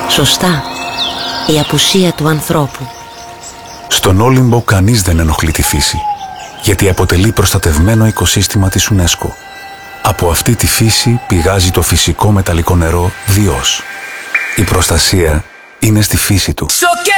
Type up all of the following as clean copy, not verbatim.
Σωστά, η απουσία του ανθρώπου. Στον Όλυμπο κανείς δεν ενοχλεί τη φύση, γιατί αποτελεί προστατευμένο οικοσύστημα της UNESCO. Από αυτή τη φύση πηγάζει το φυσικό μεταλλικό νερό Διός. Η προστασία είναι στη φύση του.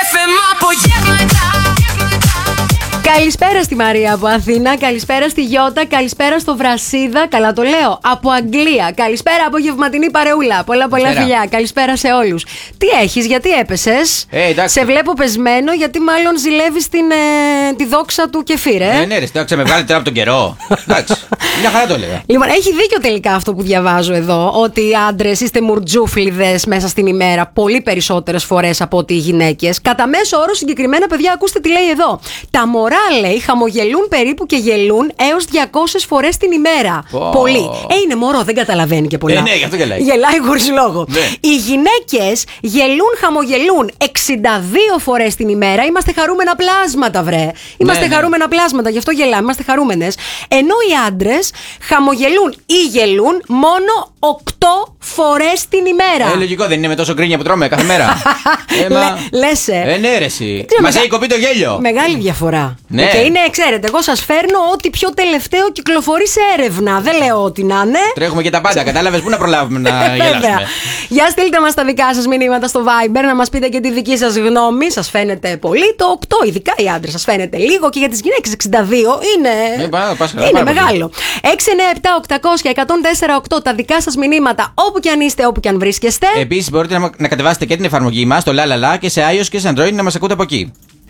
Καλησπέρα στη Μαρία από Αθήνα, καλησπέρα στη Γιώτα, καλησπέρα στο Βρασίδα, καλά το λέω, από Αγγλία. Καλησπέρα απογευματινή παρεούλα. Πολλά φιλιά. Καλησπέρα σε όλους. Τι έχεις, γιατί έπεσες? Σε βλέπω πεσμένο, γιατί μάλλον ζηλεύεις τη δόξα του κεφίρ, Ναι, ρε, εντάξει, με βγάλετε τώρα από τον καιρό. Εντάξει, μια χαρά το έλεγα. Λοιπόν, έχει δίκιο τελικά αυτό που διαβάζω εδώ, ότι οι άντρες είστε μουρτζούφλιδες μέσα στην ημέρα πολύ περισσότερες φορές από ότι οι γυναίκες. Κατά μέσο όρο, συγκεκριμένα, παιδιά, ακούστε τι λέει εδώ. Τα μωρά, λέει, χαμογελούν περίπου και γελούν έως 200 φορές την ημέρα. Πολύ. Είναι μωρό, δεν καταλαβαίνει και πολλά. Ναι, γι' αυτό γελάει. Γελάει χωρίς λόγο. Ναι. Οι γυναίκες χαμογελούν 62 φορές την ημέρα. Είμαστε χαρούμενα πλάσματα, βρε. Είμαστε χαρούμενα πλάσματα, γι' αυτό γελάμε. Είμαστε χαρούμενες. Ενώ οι άντρες χαμογελούν ή γελούν μόνο 8 φορές την ημέρα. Λογικό, δεν είναι με τόσο γκρίνια που τρώμε κάθε μέρα. Λες. Ναι, ρε, εσύ. Μας έχει κοπεί το γέλιο. Μεγάλη διαφορά. Ναι. Και είναι, ξέρετε, εγώ σας φέρνω ό,τι πιο τελευταίο κυκλοφορεί σε έρευνα. Δεν λέω ότι να είναι. Τρέχουμε και τα πάντα. Κατάλαβες, πού να προλάβουμε να γελάσουμε. Για στείλτε μας τα δικά σας μηνύματα στο Viber, να μας πείτε και τη δική σας γνώμη. Σας φαίνεται πολύ το 8, ειδικά οι άντρες σας φαίνεται λίγο, και για τις γυναίκες 62 είναι μεγάλο. 697-800-1048 τα δικά σας μηνύματα, όπου και αν είστε, όπου και αν βρίσκεστε. Επίσης μπορείτε να κατεβάσετε και την εφαρμογή μας, το LaLaLa, και σε iOS και σε Android, να μας ακούτε από εκεί.